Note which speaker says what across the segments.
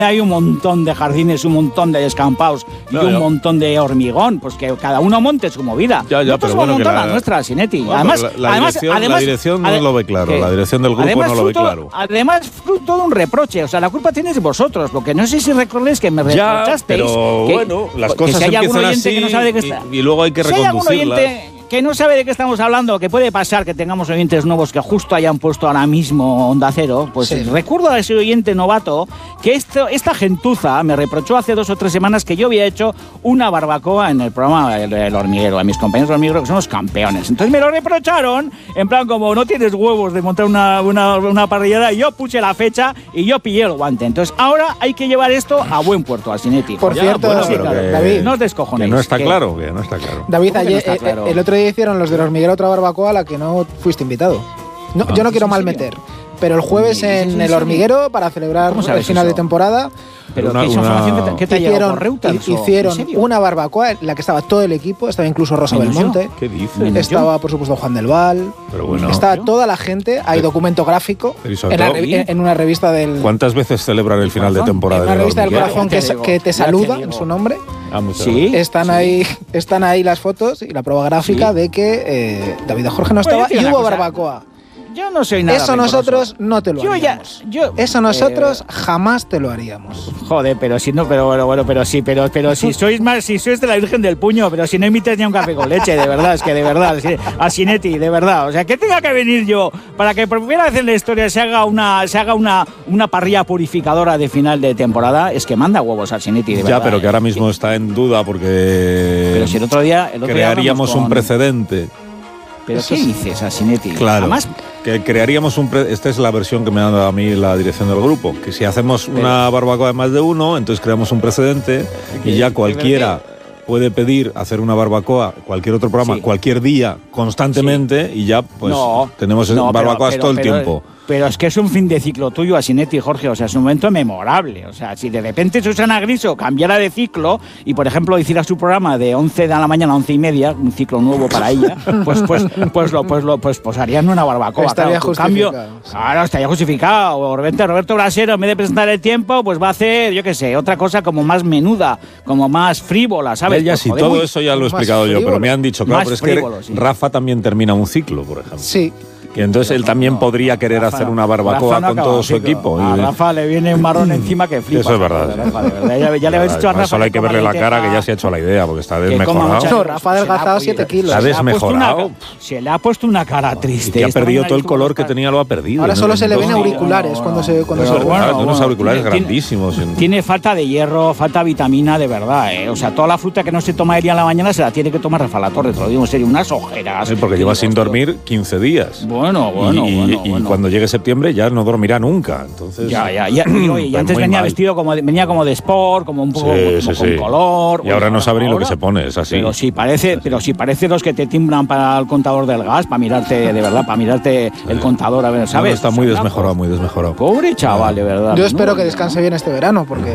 Speaker 1: hay un montón de jardines, un montón de descampados y un montón de hormigón, pues que cada uno monte su movida.
Speaker 2: Pero bueno, que
Speaker 1: la nuestra, Sinetti.
Speaker 2: Bueno, además, la dirección no lo ve claro, la dirección del grupo no lo ve claro.
Speaker 1: Además, fruto de un reproche, o sea, la culpa tenéis vosotros, porque no sé si recordáis que me reprochasteis.
Speaker 2: Pero bueno, las cosas empiezan así y luego hay que reconducirlas.
Speaker 1: Que no sabe de qué estamos hablando, que puede pasar que tengamos oyentes nuevos que justo hayan puesto ahora mismo Onda Cero, pues sí. Recuerdo a ese oyente novato que esta gentuza me reprochó hace 2 o 3 semanas que yo había hecho una barbacoa en el programa El Hormiguero, a mis compañeros del Hormiguero, que son los campeones. Entonces me lo reprocharon, en plan como no tienes huevos de montar una parrillada, y yo puse la fecha y yo pillé el guante. Entonces ahora hay que llevar esto a buen puerto, a Sinetti.
Speaker 3: Por cierto,
Speaker 1: bueno, sí, claro, David, no os descojonéis.
Speaker 2: Que no está claro.
Speaker 3: David, ayer, el otro día hicieron los del Hormiguero otra barbacoa a la que no fuiste invitado. No, yo no quiero mal meter, pero el jueves en el Hormiguero, para celebrar el final de temporada,
Speaker 1: pero ¿qué información que te hicieron
Speaker 3: una barbacoa en la que estaba todo el equipo, estaba incluso Rosa Belmonte.
Speaker 2: ¿Qué dices?
Speaker 3: Estaba, por supuesto, Juan del Val.
Speaker 2: Pero bueno,
Speaker 3: estaba toda la gente. Hay documento gráfico en una revista del...
Speaker 2: ¿Cuántas veces celebran el final de temporada?
Speaker 3: En una revista del Corazón que te saluda en su nombre.
Speaker 1: Sí,
Speaker 3: están ahí las fotos y la prueba gráfica de que David Jorge no estaba y hubo barbacoa.
Speaker 1: Yo no soy nada.
Speaker 3: Eso nosotros no te lo haríamos. Eso nosotros jamás te lo haríamos.
Speaker 1: Joder, pero si no, pero si sois de la Virgen del Puño, pero si no imites ni un café con leche, de verdad, es que de verdad, a Sinetti, de verdad. O sea, que tenga que venir yo para que por primera vez en la historia se haga una parrilla purificadora de final de temporada, es que manda huevos a Sinetti, de verdad.
Speaker 2: Ya, pero que ahora mismo está en duda porque
Speaker 1: pero si el otro día
Speaker 2: crearíamos un precedente.
Speaker 1: ¿Pero qué dices, Asinetti?
Speaker 2: Claro, además, que crearíamos esta es la versión que me ha dado a mí la dirección del grupo, que si hacemos una barbacoa de más de uno, entonces creamos un precedente y ya cualquiera puede pedir hacer una barbacoa, cualquier otro programa, cualquier día, constantemente, y ya pues tenemos barbacoas todo el tiempo.
Speaker 1: Pero es que es un fin de ciclo tuyo, Asinetti, Jorge, o sea, es un momento memorable. O sea, si de repente Susana Griso cambiara de ciclo y, por ejemplo, hiciera su programa de 11 de la mañana a 11:30, un ciclo nuevo para ella, pues harían una barbacoa.
Speaker 3: Estaría justificado.
Speaker 1: Claro, estaría justificado. O Roberto Brasero, en vez de presentar el tiempo, pues va a hacer, yo qué sé, otra cosa como más menuda, como más frívola, ¿sabes?
Speaker 2: Ya, sí, todo eso ya lo he explicado yo, pero me han dicho, claro, pero es que Rafa también termina un ciclo, por ejemplo.
Speaker 3: Sí.
Speaker 2: Y entonces él también podría querer hacer una barbacoa con todo su equipo.
Speaker 1: A Rafa le viene un marrón encima que flipa.
Speaker 2: Eso es verdad.
Speaker 1: Rafa, de verdad. Ya le habéis dicho a Rafa.
Speaker 2: Solo hay que verle la cara, que ya se ha hecho la idea, porque está desmejorado.
Speaker 3: No, Rafa ha adelgazado 7 kilos.
Speaker 2: Está desmejorado.
Speaker 1: Se le ha puesto una cara triste.
Speaker 2: Y ha perdido todo el color que tenía, lo ha perdido.
Speaker 3: Ahora solo se le ven auriculares cuando se
Speaker 2: unos auriculares grandísimos.
Speaker 1: Tiene falta de hierro, falta de vitamina, de verdad. O sea, toda la fruta que no se toma ella en la mañana se la tiene que tomar Rafa Latorre. Te lo digo en serio, unas ojeras.
Speaker 2: Sí, porque lleva sin dormir 15 días.
Speaker 1: Bueno.
Speaker 2: Y cuando llegue septiembre ya no dormirá nunca. Entonces,
Speaker 1: ya. Y antes venía vestido como de sport, como un poco con color.
Speaker 2: Y ahora no sabe ni lo que se pone, es así.
Speaker 1: Pero sí parece los que te timbran para el contador del gas, para mirarte, de verdad, para mirarte el contador, a ver, ¿sabes?
Speaker 2: Está muy desmejorado.
Speaker 1: Pobre chaval, de verdad.
Speaker 3: Yo espero que descanse bien este verano, porque...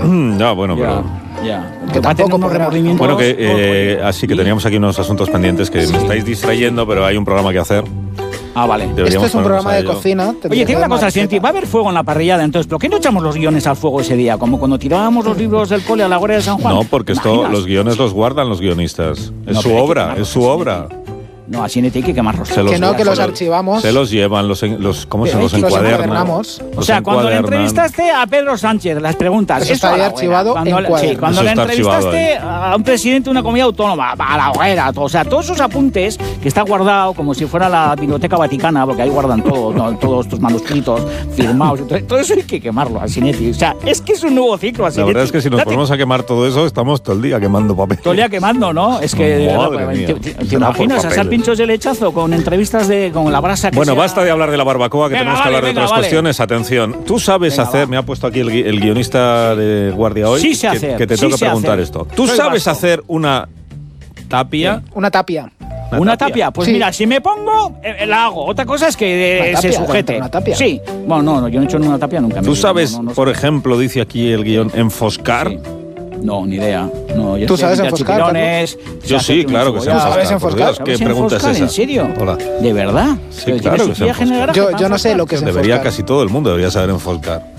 Speaker 1: Que tampoco unos remordimientos.
Speaker 2: Bueno, así que teníamos aquí unos asuntos pendientes que me estáis distrayendo, pero hay un programa que hacer.
Speaker 1: Vale.
Speaker 3: Esto es un programa de cocina.
Speaker 1: Oye, tiene una cosa, Sinetti, va a haber fuego en la parrillada, entonces, ¿por qué no echamos los guiones al fuego ese día? Como cuando tirábamos los libros del cole a la Guardia de San Juan.
Speaker 2: No, porque los guiones los guardan los guionistas. Es su obra.
Speaker 1: No, así hay que quemarlos.
Speaker 3: Que los archivamos.
Speaker 2: Se los llevan, ¿cómo se los encuadernan?
Speaker 3: O
Speaker 1: sea, cuando le entrevistaste a Pedro Sánchez, las preguntas...
Speaker 3: Eso estaría archivado
Speaker 1: cuando le entrevistaste a un presidente de una comunidad autónoma, a la hoguera, o sea, todos esos apuntes que está guardado como si fuera la Biblioteca Vaticana, porque ahí guardan todos tus manuscritos firmados, todo eso hay que quemarlo, Asinetti. O sea, es que es un nuevo ciclo, Asinetti.
Speaker 2: La verdad es que si nos ponemos a quemar todo eso, estamos todo el día quemando papel.
Speaker 1: Todo el día quemando, ¿no? Es que... ¿Te imaginas hacer pinchos de lechazo con entrevistas con la brasa que
Speaker 2: basta de hablar de la barbacoa, que tenemos que hablar de otras cuestiones. Atención, tú sabes hacer, me ha puesto aquí el guionista de Guardia hoy, que te tengo que preguntar esto. ¿Tú sabes hacer una tapia?
Speaker 3: Una tapia.
Speaker 1: ¿Una tapia? Pues mira, si me pongo, la hago. Otra cosa es que se sujete.
Speaker 3: ¿Una tapia?
Speaker 1: Sí. Bueno, no, yo no he hecho una tapia nunca.
Speaker 2: ¿Tú sabes, por ejemplo, dice aquí el guión, enfoscar?
Speaker 1: Sí. No, ni idea. No,
Speaker 3: ¿Tú sabes enfoscar?
Speaker 2: Yo sí, claro que sé enfoscar.
Speaker 3: ¿Sabes enfoscar?
Speaker 2: ¿Qué pregunta es esa?
Speaker 1: ¿En serio?
Speaker 2: Hola.
Speaker 1: ¿De verdad?
Speaker 2: Sí, claro que sé enfoscar.
Speaker 3: Yo no sé lo que es enfoscar.
Speaker 2: Casi todo el mundo debería saber enfoscar.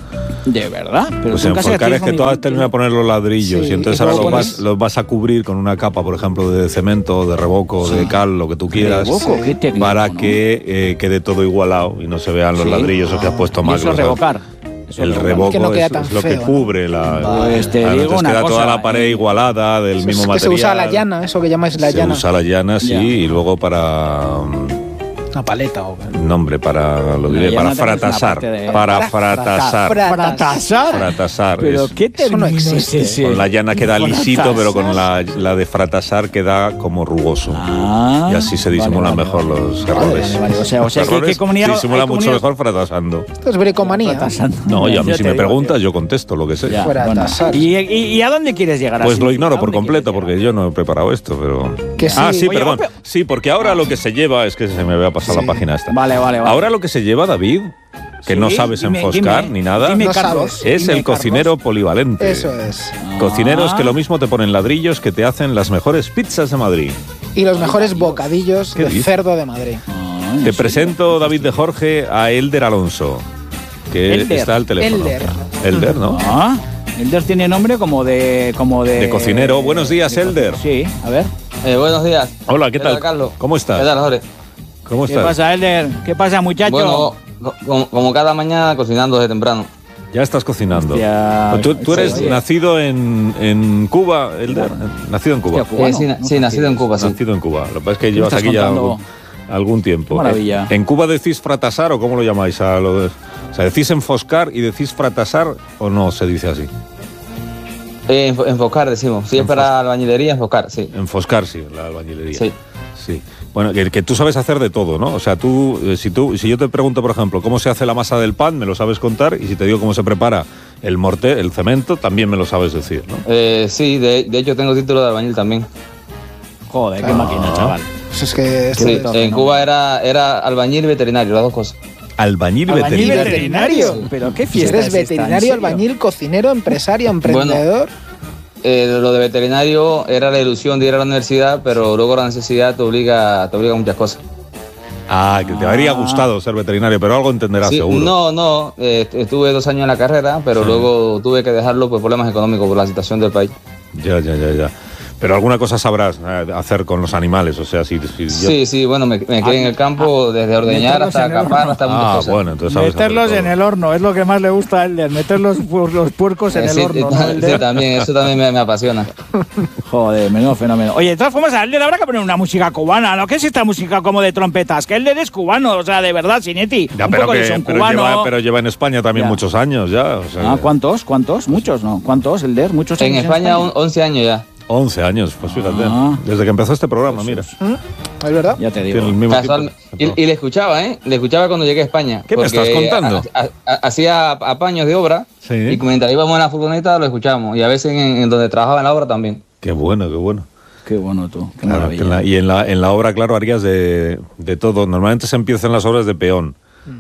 Speaker 1: ¿De verdad? Pero
Speaker 2: pues en Folcar es que tú has terminado de poner los ladrillos y entonces ahora los vas a cubrir con una capa, por ejemplo, de cemento, de revoco, de cal, lo que tú quieras, para que quede todo igualado y no se vean los ladrillos o que has puesto mal.
Speaker 1: Eso revocar.
Speaker 2: El revoco
Speaker 3: que no queda
Speaker 2: es lo que cubre la...
Speaker 1: Pues te digo
Speaker 2: entonces
Speaker 1: una
Speaker 2: queda
Speaker 1: cosa,
Speaker 2: toda la pared igualada, del mismo material.
Speaker 3: Se usa la llana, eso que llamáis la llana.
Speaker 2: Se usa la llana, sí, y luego para...
Speaker 3: Una paleta o...
Speaker 2: Nombre, lo diré, para fratasar. Para fratasar. Fratasar.
Speaker 1: Pero ¿qué término
Speaker 3: no existe?
Speaker 1: es ese?
Speaker 2: Con la llana queda lisito, pero con la de fratasar queda como rugoso. Y así se disimulan mejor los errores.
Speaker 1: Vale. O sea que comunidad...
Speaker 2: Se disimula mucho mejor fratasando.
Speaker 3: Esto es bricomanía.
Speaker 2: No, y a mí si me preguntas, yo contesto lo que sé.
Speaker 3: Fratasar.
Speaker 1: ¿Y a dónde quieres llegar?
Speaker 2: Pues lo ignoro por completo, porque yo no he preparado esto, pero... Sí, perdón. Sí, porque ahora lo que se lleva, es que se me había pasado la página esta.
Speaker 1: Vale.
Speaker 2: Ahora lo que se lleva, David, que no sabes enfoscar ni nada, es el cocinero polivalente.
Speaker 3: Eso es.
Speaker 2: Cocineros que lo mismo te ponen ladrillos que te hacen las mejores pizzas de Madrid.
Speaker 3: Y los mejores bocadillos de cerdo de Madrid.
Speaker 2: Te presento, David de Jorge, a Elder Alonso, que está al teléfono. Elder, ¿no?
Speaker 1: Elder tiene nombre como de
Speaker 2: cocinero. Buenos días, Elder.
Speaker 1: Sí, a ver.
Speaker 4: Buenos días.
Speaker 2: Hola, ¿qué tal?
Speaker 4: Carlos?
Speaker 2: ¿Cómo estás?
Speaker 4: ¿Qué tal, Jorge?
Speaker 2: ¿Cómo estás?
Speaker 1: ¿Qué pasa, Elder? ¿Qué pasa, muchacho?
Speaker 4: Bueno, como cada mañana cocinando desde temprano.
Speaker 2: Ya estás cocinando.
Speaker 1: Hostia,
Speaker 2: ¿Tú eres nacido en Cuba, Elder? ¿Nacido en Cuba?
Speaker 4: Sí, nacido en Cuba, sí.
Speaker 2: Nacido en Cuba. Lo que pasa es que llevas aquí ya algún tiempo.
Speaker 1: Maravilla.
Speaker 2: ¿En Cuba decís fratasar o cómo lo llamáis? O sea, ¿decís enfoscar y decís fratasar o no se dice así?
Speaker 4: Enfocar, decimos. Si es para albañilería, enfocar, sí.
Speaker 2: Enfoscar, sí, la albañilería.
Speaker 4: Sí.
Speaker 2: Bueno, que tú sabes hacer de todo, ¿no? O sea, si yo te pregunto, por ejemplo, cómo se hace la masa del pan, me lo sabes contar, y si te digo cómo se prepara el mortero, el cemento, también me lo sabes decir, ¿no?
Speaker 4: Sí, de hecho tengo título de albañil también.
Speaker 1: Joder, qué máquina, chaval.
Speaker 3: Pues es que...
Speaker 4: Sí, en Cuba era albañil y veterinario, las dos cosas.
Speaker 2: ¿Albañil
Speaker 1: veterinario?
Speaker 3: Sí.
Speaker 1: ¿Pero qué fiesta
Speaker 3: ¿Eres veterinario, albañil, cocinero, empresario, emprendedor?
Speaker 4: Lo de veterinario era la ilusión de ir a la universidad, pero luego la necesidad te obliga a muchas cosas.
Speaker 2: Que te habría gustado ser veterinario, pero algo entenderás seguro.
Speaker 4: No, estuve 2 años en la carrera, pero luego tuve que dejarlo por problemas económicos, por la situación del país.
Speaker 2: Ya. Pero alguna cosa sabrás hacer con los animales, o sea, si
Speaker 4: Sí, bueno, me quedé en el campo desde ordeñar hasta acapar, hasta muchas cosas.
Speaker 2: Bueno, entonces sabes
Speaker 1: meterlos en el horno, es lo que más le gusta a Elder, meter los puercos en el horno. ¿No,
Speaker 4: sí, también, eso también me apasiona.
Speaker 1: Joder, menudo fenómeno. Oye, de todas formas, a Elder habrá que poner una música cubana, ¿no? ¿Qué es esta música como de trompetas? Que Elder es cubano, o sea, de verdad, Sinetti.
Speaker 2: Pero lleva en España también muchos años ya. O sea,
Speaker 1: ¿Cuántos? Muchos, ¿no? ¿Cuántos, Elder? Muchos años.
Speaker 4: En España 11 años ya.
Speaker 2: 11 años, pues fíjate. Desde que empezó este programa, mira.
Speaker 3: ¿Es verdad?
Speaker 1: Ya te digo.
Speaker 4: Y le escuchaba, Le escuchaba cuando llegué a España.
Speaker 2: ¿Qué me estás contando?
Speaker 4: Hacía apaños de obra y mientras íbamos en la furgoneta lo escuchábamos. Y a veces en donde trabajaba en la obra también.
Speaker 2: Qué bueno.
Speaker 1: Qué bueno tú, qué maravilla.
Speaker 2: Y en la obra, claro, harías de todo. Normalmente se empiezan las obras de peón.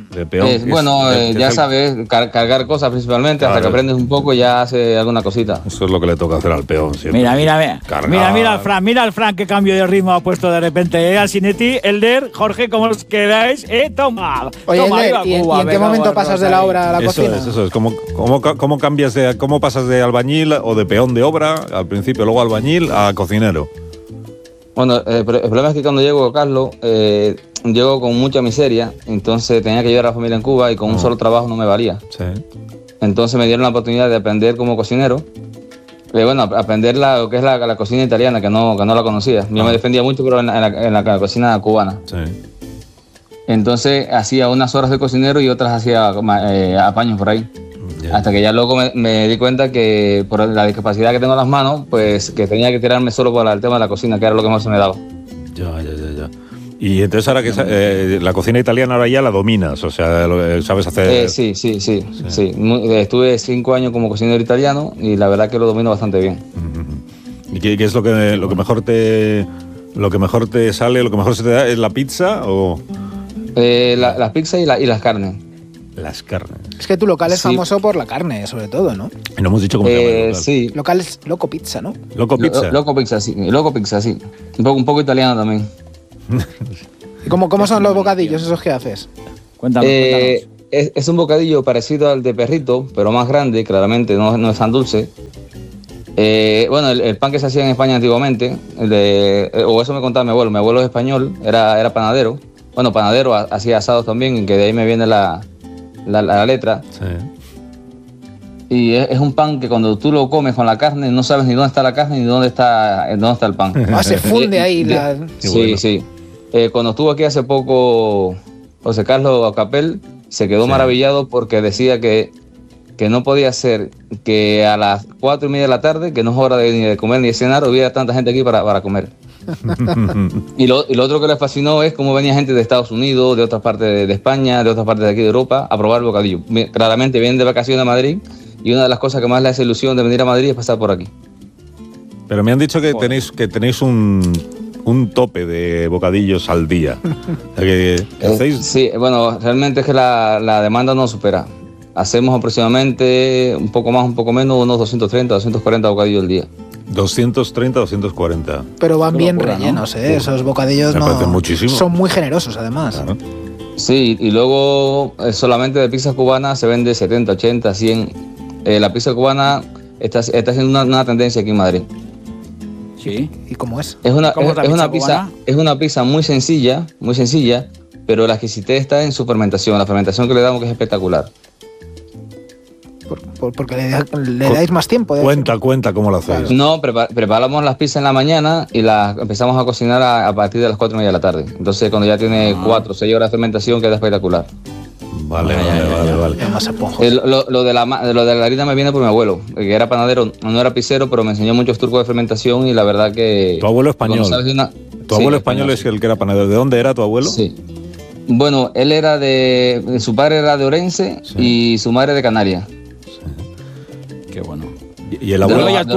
Speaker 4: Ya sabes, cargar cosas principalmente, hasta que aprendes un poco y ya hace alguna cosita.
Speaker 2: Eso es lo que le toca hacer al peón siempre.
Speaker 1: Mira al Fran, qué cambio de ritmo ha puesto de repente, Al Sinetti, Elder, Jorge, ¿cómo os quedáis? Toma.
Speaker 3: Oye, Elder, ¿y en qué momento pasas de la obra a la cocina?
Speaker 2: Eso es. ¿Cómo pasas de albañil o de peón de obra al principio, luego albañil a cocinero?
Speaker 4: Bueno, el problema es que cuando llego, Carlos, llego con mucha miseria, entonces tenía que ayudar a la familia en Cuba y con un solo trabajo no me valía. Sí. Entonces me dieron la oportunidad de aprender como cocinero, aprender lo que es la cocina italiana, que no la conocía. Yo me defendía mucho, pero en la cocina cubana. Sí. Entonces hacía unas horas de cocinero y otras hacía apaños por ahí. Yeah. Hasta que ya luego me di cuenta que por la discapacidad que tengo en las manos, pues que tenía que tirarme solo por el tema de la cocina, que era lo que más se me daba.
Speaker 2: Ya. Y entonces ahora que la cocina italiana ahora ya la dominas, o sea, ¿sabes hacer?
Speaker 4: Sí. Estuve 5 años como cocinero italiano y la verdad que lo domino bastante bien.
Speaker 2: ¿Y qué es lo que mejor te sale, lo que mejor se te da? ¿Es la pizza o...?
Speaker 4: Las pizzas y las carnes.
Speaker 2: Las carnes.
Speaker 3: Es que tu local es famoso por la carne, sobre todo, ¿no?
Speaker 2: Y no hemos dicho cómo se llama el local.
Speaker 4: Sí.
Speaker 3: Local es Loco Pizza, ¿no?
Speaker 2: Loco Pizza.
Speaker 4: Loco Pizza, sí. Un poco italiano también.
Speaker 3: ¿Y cómo son los bocadillos esos que haces?
Speaker 1: Cuéntanos.
Speaker 4: Es un bocadillo parecido al de perrito, pero más grande, claramente, no es tan dulce. Bueno, el pan que se hacía en España antiguamente, o eso me contaba mi abuelo es español, era panadero. Bueno, panadero, hacía asados también, que de ahí me viene la letra. Sí. Y es un pan que cuando tú lo comes con la carne, no sabes ni dónde está la carne ni dónde está el pan.
Speaker 3: Se funde ahí.
Speaker 4: Sí, bueno. Sí. Cuando estuvo aquí hace poco José Carlos Capel, se quedó maravillado porque decía que no podía ser que a las 4:30 de la tarde, que no es hora ni de comer ni de cenar, hubiera tanta gente aquí para comer. y lo otro que le fascinó es cómo venía gente de Estados Unidos, de otras partes de España, de otras partes de aquí de Europa, a probar el bocadillo. Claramente vienen de vacaciones a Madrid y una de las cosas que más le hace ilusión de venir a Madrid es pasar por aquí.
Speaker 2: Pero me han dicho que tenéis un tope de bocadillos al día. ¿Qué hacéis?
Speaker 4: Sí, bueno, realmente es que la demanda no supera. Hacemos aproximadamente, un poco más, un poco menos, unos 230, 240 bocadillos al día.
Speaker 2: 230, 240.
Speaker 3: Pero van bien rellenos, ¿no? Esos bocadillos son muy generosos, además. Claro.
Speaker 4: Sí, y luego solamente de pizza cubana se vende 70, 80, 100. La pizza cubana está haciendo una tendencia aquí en Madrid.
Speaker 3: Sí. ¿Y cómo es?
Speaker 4: Es una pizza muy sencilla, pero la exquisitez está en su fermentación. La fermentación que le damos que es espectacular.
Speaker 3: Porque le dais más tiempo.
Speaker 2: Cuenta cómo lo hacéis.
Speaker 4: No, preparamos las pizzas en la mañana y las empezamos a cocinar a partir de las 4:30 de la tarde. Entonces, cuando ya tiene 4 o 6 horas de fermentación, queda espectacular.
Speaker 2: Vale.
Speaker 4: Lo de la harina me viene por mi abuelo, que era panadero, no era pizzero, pero me enseñó muchos trucos de fermentación y la verdad que...
Speaker 2: Tu abuelo español. Tu abuelo español es el que era panadero. ¿De dónde era tu abuelo?
Speaker 4: Sí. Bueno, él era su padre era de Orense y su madre de Canarias.
Speaker 1: Qué bueno.
Speaker 2: ¿Y el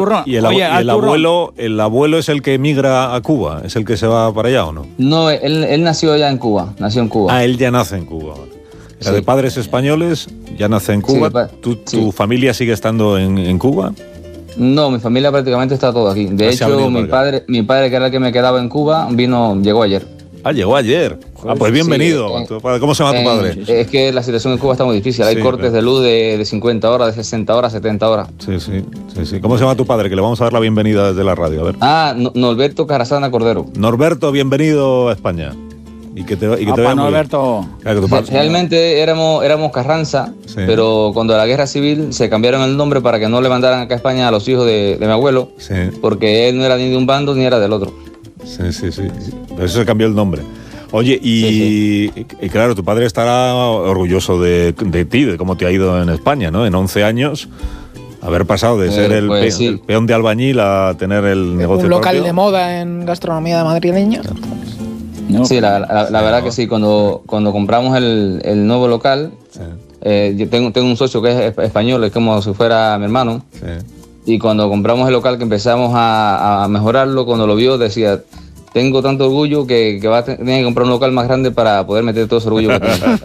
Speaker 2: abuelo es el que emigra a Cuba? ¿Es el que se va para allá o no?
Speaker 4: No, él nació allá en Cuba,
Speaker 2: Ah, él ya nace en Cuba. Era de padres españoles, ya nace en Cuba. ¿Tu familia sigue estando en Cuba?
Speaker 4: No, mi familia prácticamente está todo aquí. De hecho, mi padre, que era el que me quedaba en Cuba, llegó ayer.
Speaker 2: Ah, llegó ayer. Pues bienvenido. ¿Cómo se llama tu padre?
Speaker 4: Es que la situación en Cuba está muy difícil. Hay cortes de luz de 50 horas, de 60 horas, 70 horas.
Speaker 2: Sí. ¿Cómo se llama tu padre? Que le vamos a dar la bienvenida desde la radio. A ver.
Speaker 4: Norberto Carasana Cordero.
Speaker 2: Norberto, bienvenido a España. Y que te vaya
Speaker 1: Norberto.
Speaker 2: Claro,
Speaker 4: realmente éramos Carranza, pero cuando la guerra civil se cambiaron el nombre para que no le mandaran acá a España a los hijos de mi abuelo, porque él no era ni de un bando ni era del otro.
Speaker 2: Sí. Por eso se cambió el nombre. Oye, y claro, tu padre estará orgulloso de ti, de cómo te ha ido en España, ¿no? En 11 años, haber pasado de ser el peón de albañil a tener el negocio
Speaker 3: un local
Speaker 2: propio.
Speaker 3: De moda en gastronomía de madrileña.
Speaker 4: Sí, la verdad que sí. Cuando compramos el nuevo local, yo tengo un socio que es español, es como si fuera mi hermano. Sí. Y cuando compramos el local, que empezamos a mejorarlo, cuando lo vio decía: tengo tanto orgullo que va a tener que comprar un local más grande para poder meter todo ese orgullo que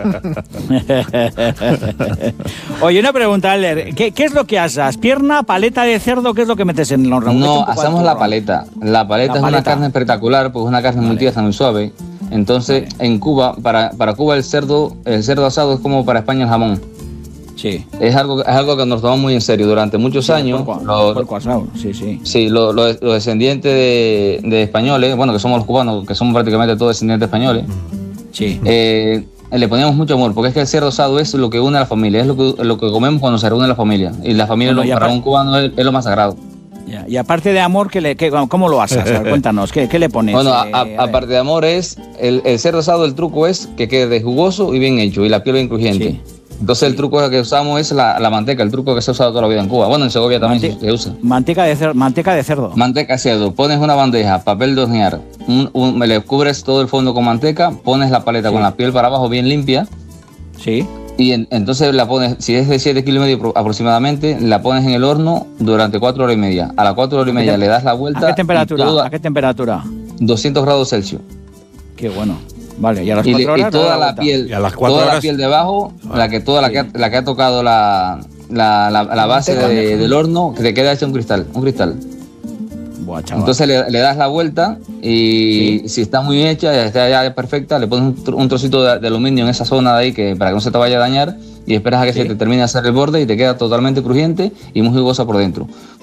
Speaker 4: tengo.
Speaker 1: Oye, una pregunta, Aller. ¿Qué es lo que asas? ¿Pierna, paleta de cerdo? ¿Qué es lo que metes en los ramos?
Speaker 4: No, asamos la paleta. La paleta es una carne espectacular, porque es una carne muy tiesa, muy suave. Entonces, en Cuba, para Cuba el cerdo asado es como para España el jamón. Sí. Es algo que nos tomamos muy en serio durante muchos años.
Speaker 1: Porco asado, sí.
Speaker 4: Sí, los descendientes de españoles, bueno, que somos los cubanos, que somos prácticamente todos descendientes españoles. Sí. Le poníamos mucho amor, porque es que el cerdo asado es lo que une a la familia, es lo que comemos cuando se reúne la familia. Y la familia para un cubano es lo más sagrado.
Speaker 1: Ya. Y aparte de amor, ¿cómo lo asas? Cuéntanos, ¿qué le pones?
Speaker 4: Bueno, aparte de amor es el cerdo asado, el truco es que quede jugoso y bien hecho y la piel bien crujiente. Sí. Entonces el truco que usamos es la manteca, el truco que se ha usado toda la vida en Cuba. Bueno, en Segovia también se usa.
Speaker 1: Manteca de cerdo. Manteca de cerdo. Pones una bandeja, papel de hornear, le cubres todo el fondo con manteca, pones la paleta con la piel para abajo bien limpia. Sí. Y entonces la pones, si es de 7,5 kilos aproximadamente, la pones en el horno durante 4 horas y media. A las 4 horas y media le das la vuelta. ¿A qué temperatura?
Speaker 4: 200 grados Celsius.
Speaker 1: Qué bueno. Vale, y a las 4 horas.
Speaker 4: Y toda la piel, la piel de abajo, la que ha tocado la base del horno, que te queda hecha un cristal. Buah, entonces le das la vuelta y si está muy hecha, ya está ya perfecta, le pones un trocito de aluminio en esa zona de ahí para que no se te vaya a dañar y esperas a que se te termine de hacer el borde y te queda totalmente crujiente y muy jugosa por dentro.